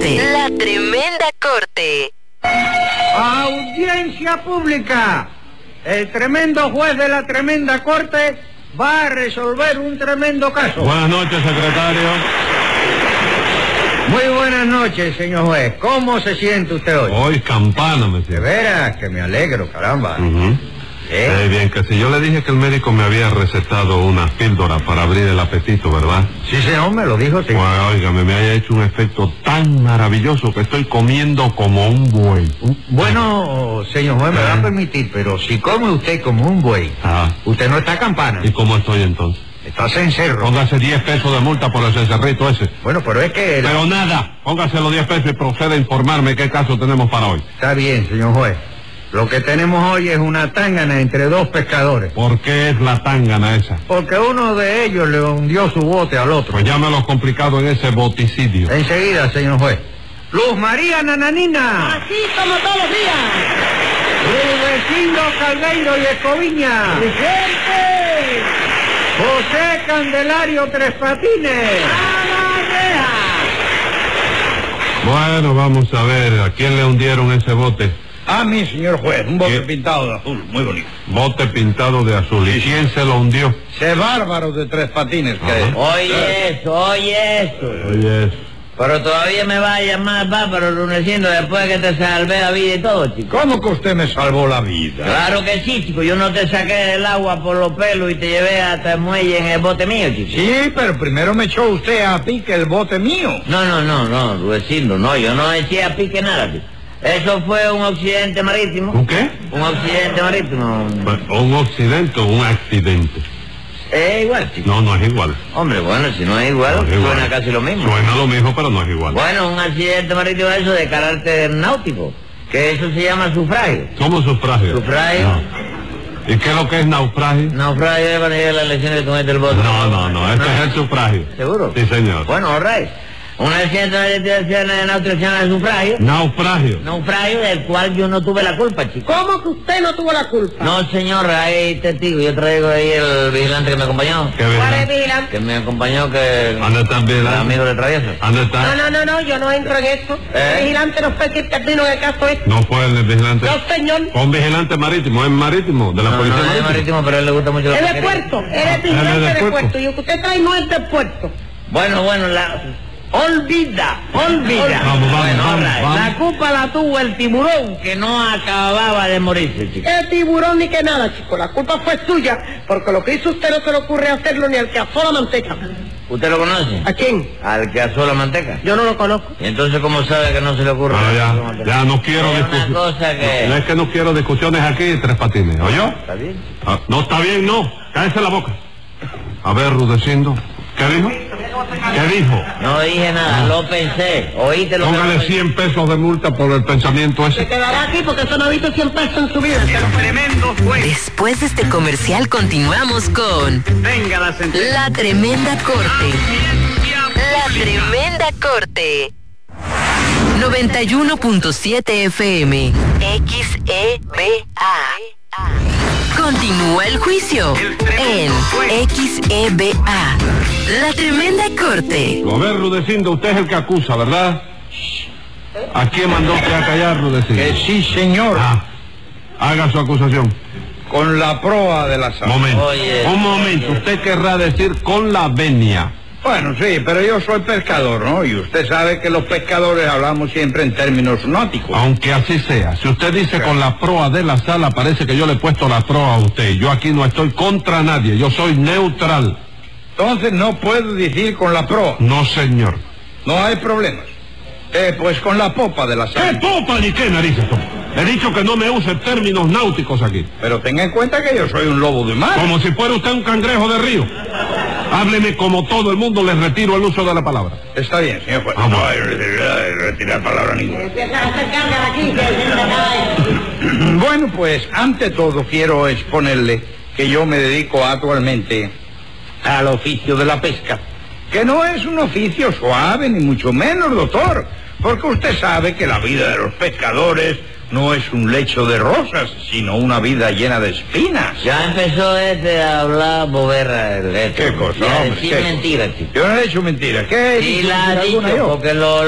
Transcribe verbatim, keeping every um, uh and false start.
Corte. La Tremenda Corte. Audiencia pública. El tremendo juez de la Tremenda Corte va a resolver un tremendo caso. Buenas noches, secretario. Muy buenas noches, señor juez. ¿Cómo se siente usted hoy? Hoy campana, me De siento. veras que me alegro, caramba. Uh-huh. ¿Eh? Eh, bien, que si yo le dije que el médico me había recetado una píldora para abrir el apetito, ¿verdad? Sí, señor, me lo dijo, sí. Pues, óigame, me haya hecho un efecto tan maravilloso que estoy comiendo como un buey. Bueno, señor juez, me va a permitir, pero si come usted como un buey, Ah. usted no está campana. ¿Y cómo estoy entonces? Está cencerro. Póngase diez pesos de multa por el cencerrito ese. Bueno, pero es que... Pero nada, póngase los diez pesos y proceda a informarme qué caso tenemos para hoy. Está bien, señor juez. Lo que tenemos hoy es una tángana entre dos pescadores. ¿Por qué es la tángana esa? Porque uno de ellos le hundió su bote al otro. Pues llámelo complicado en ese boticidio. Enseguida, señor juez. Luz María Nananina. Así como todos los días. Rudecindo Caldeiro y Escoviña. ¡Presente! José Candelario Tres Patines. ¡A la reja! Bueno, vamos a ver, ¿a quién le hundieron ese bote? A mí, señor juez, un bote ¿Qué? pintado de azul, muy bonito. Bote pintado de azul. ¿Y quién se lo hundió? Ese bárbaro de Tres Patines que Ajá. es. Oye eso, oye eso. Oye, eso. Pero todavía me va a llamar bárbaro Lunecindo después de que te salvé la vida y todo, chico. ¿Cómo que usted me salvó la vida? Claro que sí, chico. Yo no te saqué del agua por los pelos y te llevé hasta el muelle en el bote mío, chico. Sí, pero primero me echó usted a pique el bote mío. No, no, no, no, Lunecindo, no. Yo no eché a pique nada, chico. Eso fue un accidente marítimo. ¿Un qué? Un accidente marítimo. ¿Un accidente o un accidente? Es igual, chico. No, no es igual. Hombre, bueno, si no es igual, No es igual. suena casi lo mismo. Suena lo mismo, pero no es igual. Bueno, un accidente marítimo eso de carácter náutico, que eso se llama sufragio. ¿Cómo sufragio? Sufragio. No. ¿Y qué es lo que es naufragio? Naufragio es cuando llega la lesión de tu el bote. No, no, no, ese es el sufragio. ¿Seguro? Sí, señor. Bueno, all right. Un accidente de náutico se llama sufragio. Naufragio. Naufragio del cual yo no tuve la culpa, chico. ¿Cómo que usted no tuvo la culpa? No, señor, hay testigo. Yo traigo ahí el vigilante que me acompañó. ¿Qué ¿Cuál es verdad? vigilante? Que me acompañó, que... ¿Dónde está el el vigilante? amigo de travieso. ¿Dónde No, está? no, no, no, yo no entro en eso. ¿Eh? El vigilante no fue quien terminó en el caso este. No fue el vigilante. No, señor. Fue un vigilante marítimo, es marítimo, de la No, policía no es marítima. marítimo, pero a él le gusta mucho la Es de pesquería. puerto. Él es Ah, él es vigilante de de puerto. puerto. Y lo que usted trae no es de puerto. Bueno, bueno, la... Olvida, olvida. Vamos, vamos, Bueno, vamos, all right. vamos. La culpa la tuvo el tiburón que no acababa de morirse, chico. El tiburón ni que nada, chico. La culpa fue suya, porque lo que hizo usted no se le ocurre hacerlo ni al que asó la manteca. ¿Usted lo conoce? ¿A quién? Al que asó la manteca. Yo no lo conozco. ¿Y entonces cómo sabe que no se le ocurre? Bueno, hacer la ya, manteca? ya no quiero Es una discusiones. cosa que... No, es que no quiero discusiones aquí, Tres Patines, ¿oyó? ¿Está bien? Ah, no está bien, no. Cállese la boca. A ver, Rudecindo, ¿qué dijo? ¿Qué dijo? No dije nada, lo pensé. ¿Oíste lo que... Póngale me- cien pesos de multa por el pensamiento Se ese. quedará aquí porque eso no ha visto cien pesos en su vida. Tremendo juez. Después de este comercial continuamos con Venga la sentencia. La Tremenda Corte. La Tremenda Corte. noventa y uno punto siete F M. X E B A. Continúa el juicio en X E B A. La Tremenda Corte. A ver, Rudecindo, usted es el que acusa, ¿verdad? ¿A quién mandó usted a callar, Rudecindo? Que sí, señor. Ah, haga su acusación. Con la proa de la sal. Momento. Oye, Un momento. oye. Usted querrá decir con la venia. Bueno, sí, pero yo soy pescador, ¿no? Y usted sabe que los pescadores hablamos siempre en términos náuticos. Aunque así sea. Si usted dice con la proa de la sala, parece que yo le he puesto la proa a usted. Yo aquí no estoy contra nadie. Yo soy neutral. Entonces no puedo decir con la proa. No, señor. No hay problemas. Eh, pues con la popa de la ¿Qué sal. popa ni qué narices? He dicho que no me use términos náuticos aquí. Pero tenga en cuenta que yo soy un lobo de mar. Como si fuera usted un cangrejo de río. Hábleme como todo el mundo, le retiro el uso de la palabra. Está bien, señor juez. Vamos. No hay retirar, retirar palabra ninguna. Empieza a hacer cargas aquí, que se me cae. Bueno, pues ante todo quiero exponerle que yo me dedico actualmente al oficio de la pesca, que no es un oficio suave ni mucho menos, doctor, porque usted sabe que la vida de los pescadores no es un lecho de rosas, sino una vida llena de espinas. Ya empezó este a hablar boberra. El, este, ¿Qué cosa, y a hombre? decir ¿Qué mentiras, cosa? chico. Yo no he dicho mentira. ¿Qué he Sí dicho la ha alguna dicho, yo? porque lo,